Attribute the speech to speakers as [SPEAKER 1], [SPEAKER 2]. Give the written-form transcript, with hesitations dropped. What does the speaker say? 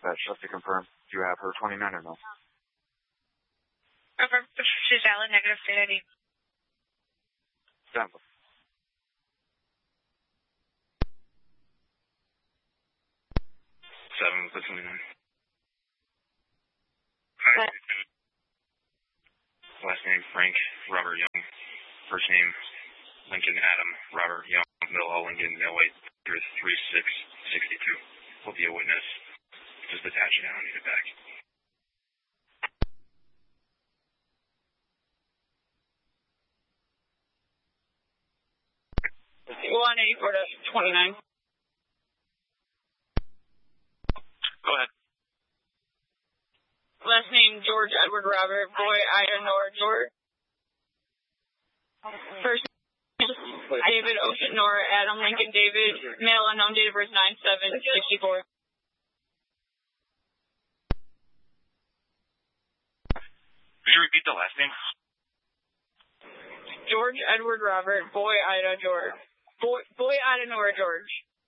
[SPEAKER 1] dispatch just to confirm. Do you have her 29 or no?
[SPEAKER 2] Over. She's valid, negative state ID.
[SPEAKER 1] Stand by.
[SPEAKER 3] 7 with the 29. Last name Frank Robert Young. First name Lincoln Adam Robert Young. Middle Hall Lincoln, mail weight 3662. Will be a witness. Just attach it. I don't need it back.
[SPEAKER 2] 184-29.
[SPEAKER 3] Go ahead.
[SPEAKER 2] Last name George Edward Robert, boy Ida Nora George. First name David Ocean Nora Adam Lincoln David, male unknown, date of birth 9/7/64.
[SPEAKER 3] Could you repeat the last name?
[SPEAKER 2] George Edward Robert, boy Ida George. Boy Ida Nora George.